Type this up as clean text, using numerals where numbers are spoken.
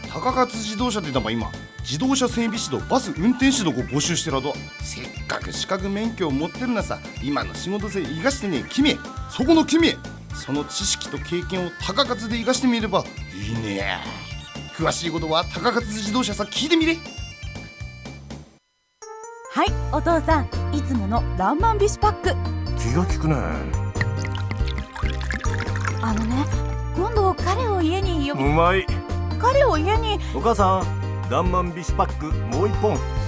高勝自動車でだば今自動車整備士とバス運転士の子募集してると。せっかく資格免許を持ってるなさ、今の仕事性生かしてね。君そこの君、その知識と経験を高勝で生かしてみればいいね。詳しいことは高勝自動車さ聞いてみれ。 はい、お父さん、いつものランマンビシパック。 気が利くね。 今度彼を家に呼び。 うまい。 彼を家に。 お母さん、ランマンビシパックもう一本。